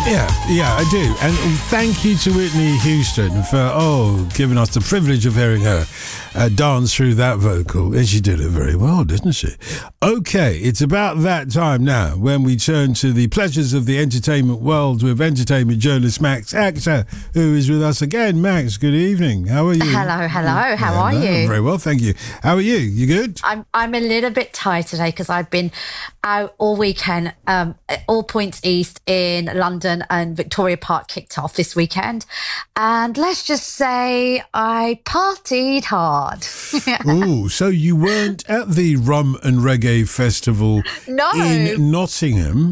Yeah, I do. And thank you to Whitney Houston for, giving us the privilege of hearing her dance through that vocal. And she did it very well, didn't she? Okay, it's about that time now when we turn to the pleasures of the entertainment world with entertainment journalist Max Actor, who is with us again. Max, good evening. How are you? Hello. How are you? Very well, thank you. How are you? You good? I'm a little bit tired today because I've been out all weekend. All Points East in London and Victoria Park kicked off this weekend. And let's just say I partied hard. Oh, so you weren't at the Rum and Reggae Festival No. in Nottingham.